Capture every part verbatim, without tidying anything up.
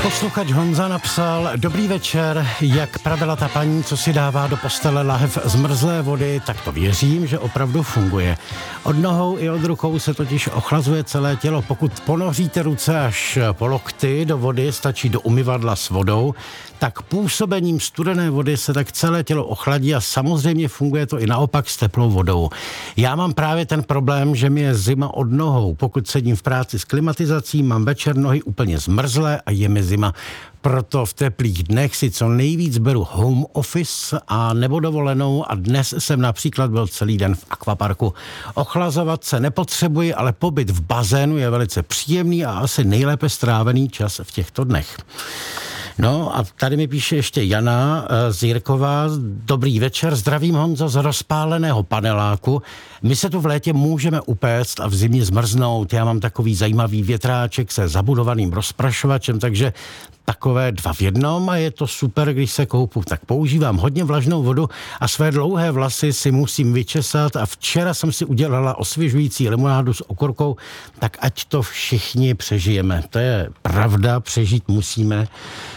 Posluchač Honza napsal: Dobrý večer, jak pravila ta paní, co si dává do postele lahev zmrzlé vody, tak to věřím, že opravdu funguje. Od nohou i od rukou se totiž ochlazuje celé tělo. Pokud ponoříte ruce až po lokty do vody, stačí do umyvadla s vodou, tak působením studené vody se tak celé tělo ochladí a samozřejmě funguje to i naopak s teplou vodou. Já mám právě ten problém, že mi je zima od nohou. Pokud sedím v práci s klimatizací, mám večer nohy úplně zmrzlé a je mi zima. Proto v teplých dnech si co nejvíc beru home office a nebo dovolenou a dnes jsem například byl celý den v akvaparku. Ochlazovat se nepotřebuji, ale pobyt v bazénu je velice příjemný a asi nejlépe strávený čas v těchto dnech. No a tady mi píše ještě Jana z Jirkova. Dobrý večer, zdravím Honzo z rozpáleného paneláku. My se tu v létě můžeme upéct a v zimě zmrznout. Já mám takový zajímavý větráček se zabudovaným rozprašovačem, takže takové dva v jednom a je to super, když se koupu. Tak používám hodně vlažnou vodu a své dlouhé vlasy si musím vyčesat a včera jsem si udělala osvěžující limonádu s okurkou, tak ať to všichni přežijeme. To je pravda, přežít musíme.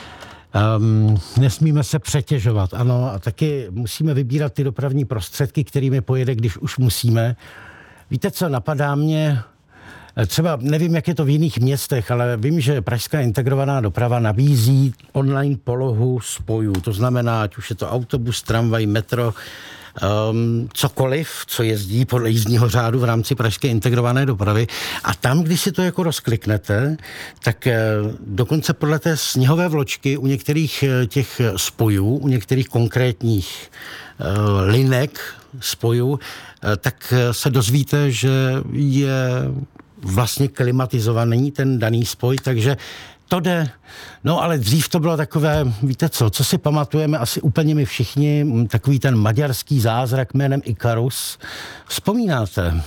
Um, nesmíme se přetěžovat, ano, a taky musíme vybírat ty dopravní prostředky, kterými pojede, když už musíme. Víte co, napadá mě, třeba nevím, jak je to v jiných městech, ale vím, že pražská integrovaná doprava nabízí online polohu spojů, to znamená, ať už je to autobus, tramvaj, metro, Um, cokoliv, co jezdí podle jízdního řádu v rámci pražské integrované dopravy. A tam, když si to jako rozkliknete, tak eh, dokonce podle té sněhové vločky u některých eh, těch spojů, u některých konkrétních eh, linek spojů, eh, tak se dozvíte, že je vlastně klimatizovaný ten daný spoj, takže to jde. No ale dřív to bylo takové, víte co, co si pamatujeme asi úplně my všichni, takový ten maďarský zázrak jménem Ikarus. Vzpomínáte?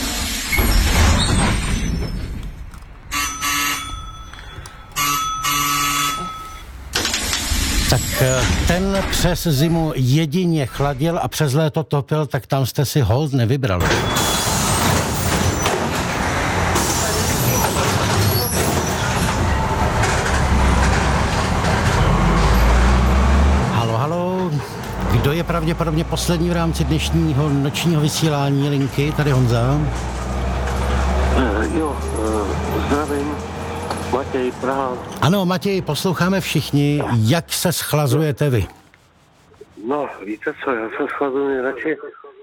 Tak ten přes zimu jedině chladil a přes léto topil, tak tam jste si hold nevybrali. Kdo je pravděpodobně poslední v rámci dnešního nočního vysílání linky? Tady Honza. Uh, jo, uh, zdravím. Matěj, Praha. Ano, Matěj, posloucháme všichni. Jak se schlazujete vy? No, víte co, já se schlazuji nejradši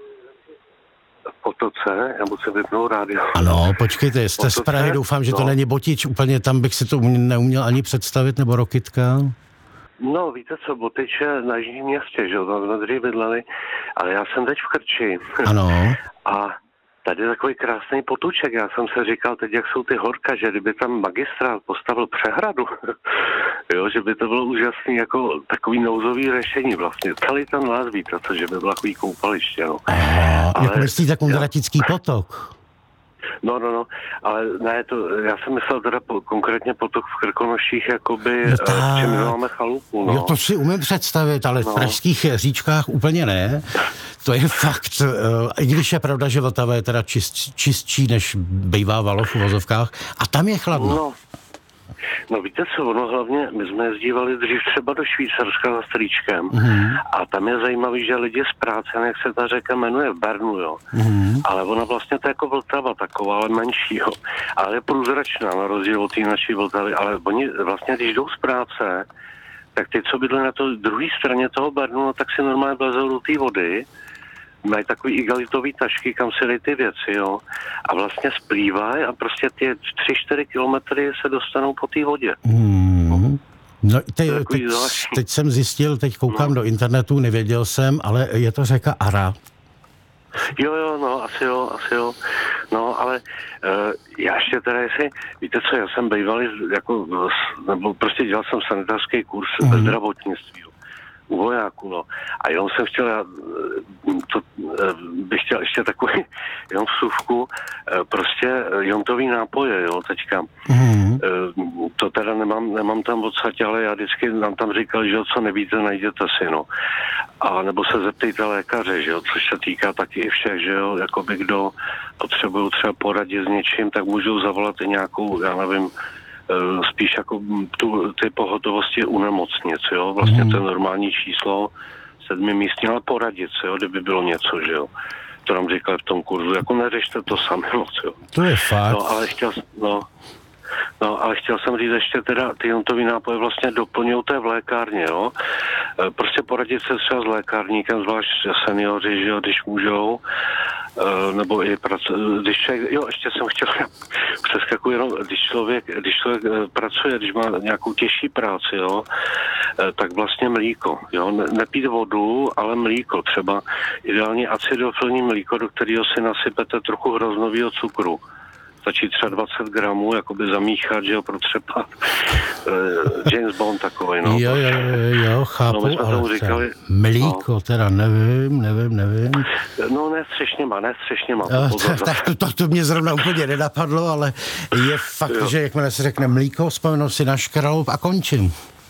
v potoce, já musím vypnout rádio. Ano, počkejte, jste potoce, z Prahy, doufám, že no. to není Botič, úplně tam bych si to neuměl ani představit, nebo Rokytka. No, víte co, Botič je na jižním městě, že jo, tam jsme dřív bydleli, ale já jsem teď v Krči. Ano. A tady je takový krásný potůček, já jsem se říkal teď, jak jsou ty horka, že kdyby tam magistrát postavil přehradu, jo, že by to bylo úžasný, jako takový nouzový řešení vlastně. Celý ten les, víte co, že by bylo takový koupaliště, no. Aha, ale, jak myslíte Kunratický potok? No, no, no, ale ne, to, já jsem myslel teda po, konkrétně potok v Krkonoších, jakoby, no v čem máme chalupu, no. Jo, to si umím představit, ale no. V pražských říčkách úplně ne. To je fakt, i když je pravda, že Vltava je teda čist, čistší, než bývá Valov v uvozovkách, a tam je chladno. No. No víte co, ono hlavně, my jsme jezdívali dřív třeba do Švýcarska za strýčkem mm-hmm. a tam je zajímavý, že lidi z práce, jak se ta řeka jmenuje, v Bernu, jo. Mm-hmm. Ale ona vlastně to je jako Vltava taková, ale menší, jo. Ale je průzračná, na rozdíl od té naší Vltavy, ale oni vlastně, když jdou z práce, tak ty, co bydli na to druhé straně toho Bernu, no, tak si normálně vlezou do té vody, mají takový igelitový tašky, kam si dají ty věci, jo. A vlastně splývají a prostě ty tři čtyři kilometry se dostanou po té vodě. Hmm. No, te, teď, teď jsem zjistil, teď koukám no. do internetu, nevěděl jsem, ale je to řeka Ara. Jo, jo, no, asi jo, asi jo. No, ale uh, já ještě teda, jestli, víte co, já jsem bývalý, jako, nebo prostě dělal jsem sanitářský kurz mm. ve zdravotnictví, jo. U vojáků, no. A jenom jsem chtěl, já to, bych chtěl ještě takový, jenom vsuvku, prostě jontový nápoje, jo, teďka. Mm. To teda nemám, nemám tam odsaď, ale já vždycky nám tam říkal, že co nevíte, najděte si, no. A nebo se zeptejte lékaře, že jo, což se týká taky i všech, že jo, jakoby kdo potřebují třeba poradit s něčím, tak můžou zavolat i nějakou, já nevím, spíš jako tu, ty pohotovosti u nemocnic, jo, vlastně mm. to normální číslo sedmi místní, ale poradit se, jo, kdyby bylo něco, že jo. To nám říkali v tom kurzu, jako neřešte to sami moc, jo. To je fakt. No, ale chtěl, no, no, ale chtěl jsem říct ještě teda, ty jontový nápoje vlastně doplňují té v lékárně, jo. Prostě poradit se třeba s lékárníkem, zvlášť seniori, že jo, když můžou, nebo i pracu, když člověk, jo, ještě jsem chtěl, přeskakuji jenom, když člověk, když člověk pracuje, když má nějakou těžší práci, jo, tak vlastně mlíko, jo, nepít vodu, ale mlíko, třeba ideálně acidofilní mlíko, do kterého si nasypete trochu hroznového cukru. Stačí třeba dvacet gramů, jakoby zamíchat, že jo, pro třeba uh, James Bond takový, no. Jo, jo, jo, jo, chápu, no, ale říkali, mlíko, no. teda nevím, nevím, nevím. No, ne střešněma, ne střešněma. Uh, tak, tak to, to, to mě zrovna úplně nenapadlo, ale je fakt, jo. že jakmile se řekne mlíko, vzpomenu si na škraloup a končím.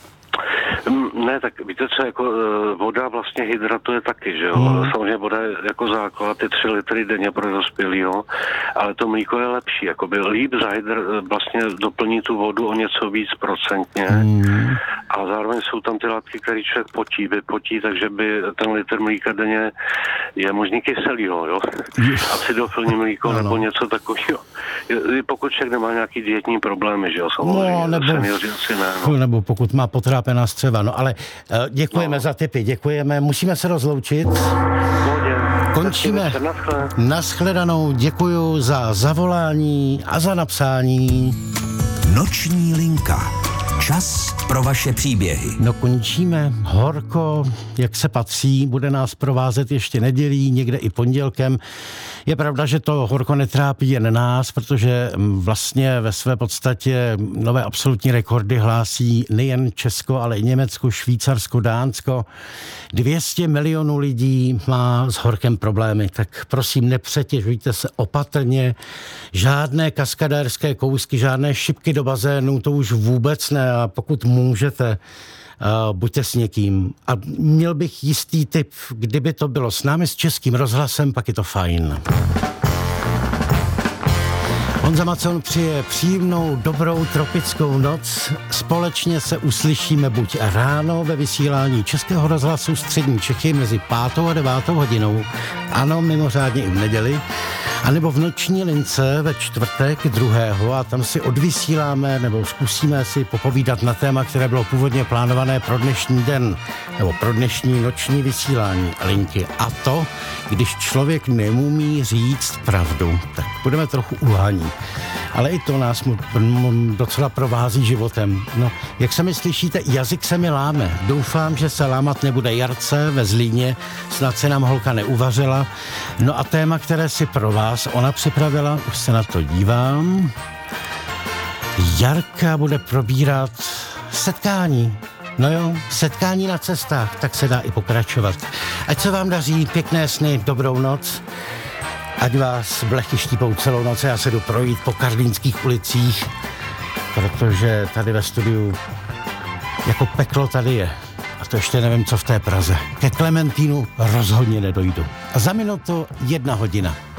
Ne, tak víte co, jako voda vlastně hydratuje taky, že jo. Hmm. Samozřejmě voda je jako základ, ty tři litry denně pro dospělýho, ale to mlíko je lepší, jakoby líp zahydr, vlastně doplní tu vodu o něco víc procentně hmm. a zároveň jsou tam ty látky, které člověk potí, vypotí, takže by ten litr mlíka denně je možný kyselýho, jo. Acidofilní mlíko no, nebo no. něco takového. Pokud člověk nemá nějaký dietní problémy, že jo, samozřejmě. No, nebo, seniori asi ne, no. nebo pokud má potrápená střeva, no ale uh, děkujeme no. za tipy, děkujeme, musíme se rozloučit. Končíme. Naschledanou, děkuju za zavolání a za napsání. Noční linka. Čas pro vaše příběhy. No končíme. Horko, jak se patří, bude nás provázet ještě nedělí, někde i pondělkem. Je pravda, že to horko netrápí jen nás, protože vlastně ve své podstatě nové absolutní rekordy hlásí nejen Česko, ale i Německo, Švýcarsko, Dánsko. dvě stě milionů lidí má s horkem problémy, tak prosím nepřetěžujte se opatrně. Žádné kaskadérské kousky, žádné šipky do bazénu, to už vůbec ne. A pokud můžete, Uh, buďte s někým. A měl bych jistý tip, kdyby to bylo s námi, s Českým rozhlasem, pak je to fajn. Honza Macon přeje příjemnou, dobrou tropickou noc. Společně se uslyšíme buď ráno ve vysílání Českého rozhlasu Střední Čechy mezi pátou a devátou hodinou, ano, mimořádně i v neděli, anebo v noční lince ve čtvrtek druhého a tam si odvysíláme nebo zkusíme si popovídat na téma, které bylo původně plánované pro dnešní den nebo pro dnešní noční vysílání linky. A to, když člověk neumí říct pravdu, tak budeme trochu uhaní. Ale i to nás docela provází životem. No, jak se mi slyšíte, jazyk se mi láme. Doufám, že se lámat nebude Jarce ve Zlíně, snad se nám holka neuvařila. No a téma, které si pro vás ona připravila, už se na to dívám. Jarka bude probírat setkání. No jo, setkání na cestách, tak se dá i pokračovat. Ať se vám daří, pěkné sny, dobrou noc. Ať vás blechy štípou celou noc, já se jdu projít po karlínských ulicích, protože tady ve studiu jako peklo tady je. A to ještě nevím, co v té Praze. Ke Klementínu rozhodně nedojdu. A za minutu jedna hodina.